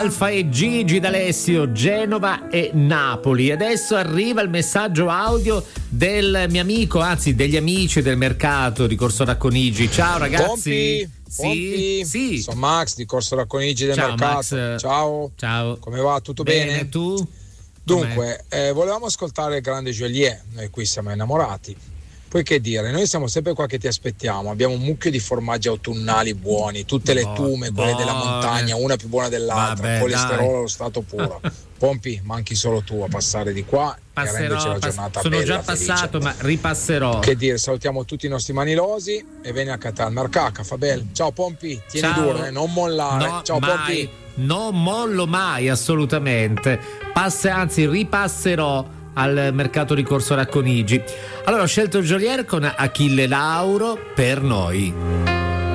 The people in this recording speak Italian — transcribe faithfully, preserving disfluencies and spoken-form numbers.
Alfa e Gigi D'Alessio, Genova e Napoli. Adesso arriva il messaggio audio del mio amico, anzi degli amici del mercato di Corso Racconigi. Ciao ragazzi. Pompi, sì, Pompi. sì. Sono Max di Corso Racconigi del Ciao, mercato. Max. Ciao. Ciao. Come va? Tutto bene? bene? Tu? Dunque, eh, volevamo ascoltare il grande Joliet, noi qui siamo innamorati. Poi che dire, noi siamo sempre qua che ti aspettiamo, abbiamo un mucchio di formaggi autunnali buoni, tutte le Bo- tume, quelle della buone. montagna, una più buona dell'altra, Vabbè, colesterolo dai. allo stato puro. Pompi, manchi solo tu a passare di qua e renderci la Passerò, giornata pass- sono bella, già felice. passato, ma ripasserò. Che dire, salutiamo tutti i nostri manilosi e vieni a Qatar, Marcaca, fa bel. Ciao Pompi, tieni Ciao. duro, eh, non mollare. No, Ciao mai. Pompi. Non mollo mai, assolutamente. Passa, anzi ripasserò al mercato di Corso Racconigi. Allora ho scelto Joliet con Achille Lauro, Per noi.